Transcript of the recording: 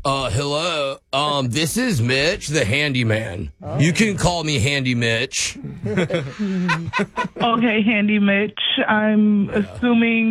Hello. This is Mitch, the handyman. You can call me Handy Mitch. Okay, Handy Mitch. I'm assuming